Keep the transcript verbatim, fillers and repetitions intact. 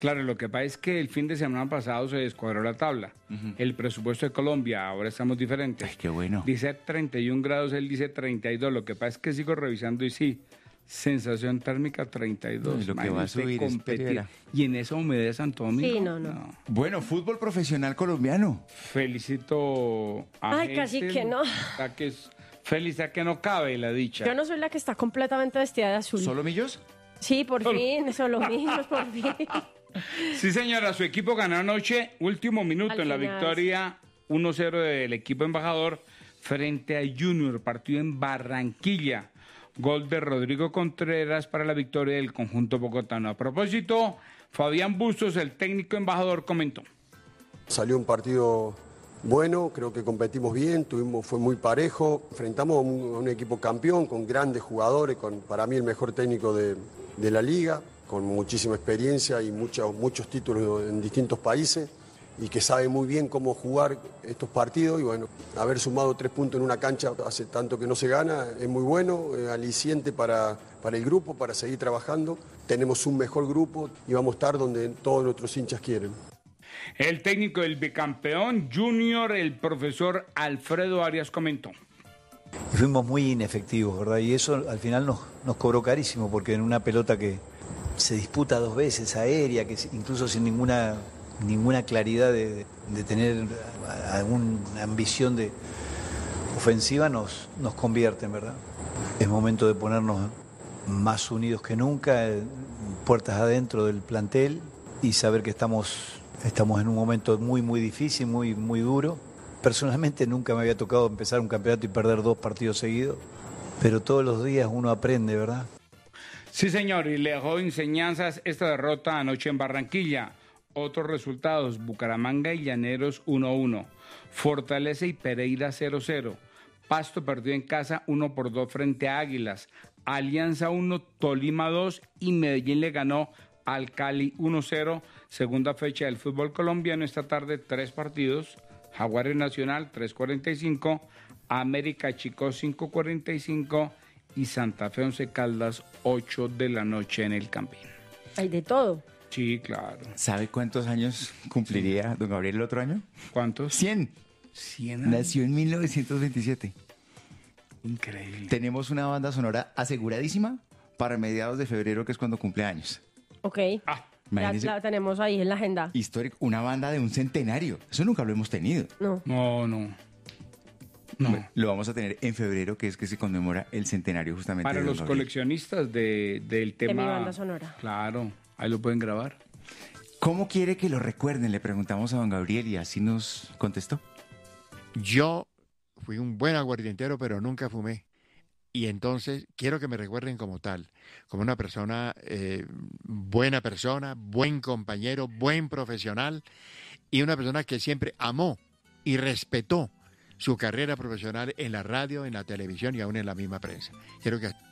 Claro, lo que pasa es que el fin de semana pasado se descuadró la tabla. Uh-huh. El presupuesto de Colombia, ahora estamos diferentes. Ay, qué bueno. Dice treinta y un grados, él dice treinta y dos. Lo que pasa es que sigo revisando y sí, sensación térmica treinta y dos. No, y lo que va a subir es peor. Y en esa humedad de Santo Domingo. Sí, no, no, no. Bueno, fútbol profesional colombiano. Felicito a Ay, casi que no. A que es, feliz a que no cabe la dicha. Yo no soy la que está completamente vestida de azul. ¿Solo Millos? Sí, por solo. fin, solo Millos, por fin. Sí, señora, su equipo ganó anoche, último minuto Al en final. La victoria uno cero del equipo embajador frente a Junior, partido en Barranquilla. Gol de Rodrigo Contreras para la victoria del conjunto bogotano. A propósito, Fabián Bustos, el técnico embajador, comentó. Salió un partido bueno, creo que competimos bien, tuvimos, fue muy parejo. Enfrentamos a un, a un equipo campeón con grandes jugadores, con para mí el mejor técnico de, de la liga, con muchísima experiencia y muchos, muchos títulos en distintos países y que sabe muy bien cómo jugar estos partidos y bueno, haber sumado tres puntos en una cancha hace tanto que no se gana es muy bueno, es aliciente para, para el grupo, para seguir trabajando. Tenemos un mejor grupo y vamos a estar donde todos nuestros hinchas quieren. El técnico del bicampeón Junior, el profesor Alfredo Arias, comentó. Fuimos muy inefectivos, ¿verdad? Y eso al final nos, nos cobró carísimo porque en una pelota que se disputa dos veces, aérea, que incluso sin ninguna, ninguna claridad de, de tener alguna ambición de ofensiva, nos, nos convierten, ¿verdad? Es momento de ponernos más unidos que nunca, puertas adentro del plantel y saber que estamos, estamos en un momento muy, muy difícil, muy, muy duro. Personalmente nunca me había tocado empezar un campeonato y perder dos partidos seguidos, pero todos los días uno aprende, ¿verdad? Sí, señor, y le dejó enseñanzas esta derrota anoche en Barranquilla. Otros resultados, Bucaramanga y Llaneros uno a uno, Fortaleza y Pereira cero a cero, Pasto perdió en casa uno por dos frente a Águilas, Alianza uno, Tolima dos y Medellín le ganó al Cali uno a cero. Segunda fecha del fútbol colombiano esta tarde, tres partidos, Jaguares Nacional tres cuarenta y cinco, América Chico cinco cuarenta y cinco y Santa Fe Once Caldas ocho de la noche en el Campín. Hay de todo. Sí, claro. ¿Sabe cuántos años cumpliría don Gabriel el otro año? ¿Cuántos? cien. cien años. Nació en mil novecientos veintisiete. Increíble. Tenemos una banda sonora aseguradísima para mediados de febrero, que es cuando cumple años. Ok. Ah, la, la tenemos ahí en la agenda. Histórico, una banda de un centenario. Eso nunca lo hemos tenido. No. No, no. No. Bueno, lo vamos a tener en febrero, que es que se conmemora el centenario justamente. Para de los Gabriel. Coleccionistas de, del tema. De mi banda sonora. Claro, ahí lo pueden grabar. ¿Cómo quiere que lo recuerden? Le preguntamos a don Gabriel y así nos contestó. Yo fui un buen aguardientero, pero nunca fumé. Y entonces quiero que me recuerden como tal, como una persona, eh, buena persona, buen compañero, buen profesional y una persona que siempre amó y respetó su carrera profesional en la radio, en la televisión y aún en la misma prensa. Quiero que